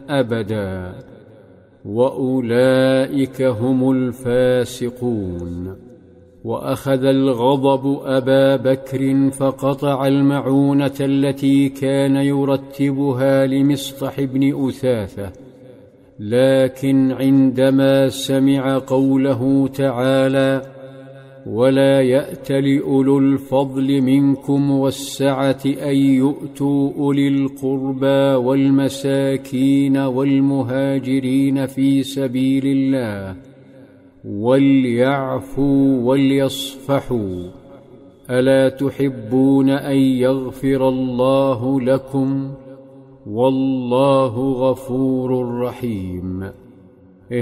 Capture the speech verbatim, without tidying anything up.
أبدا، وأولئك هم الفاسقون. وأخذ الغضب أبا بكر فقطع المعونة التي كان يرتبها لمصطح بن أثاثة، لكن عندما سمع قوله تعالى: ولا يأتل أولو الفضل منكم والسعة أن يؤتوا أولي القربى والمساكين والمهاجرين في سبيل الله وليعفوا وليصفحوا، ألا تحبون أن يغفر الله لكم والله غفور رحيم.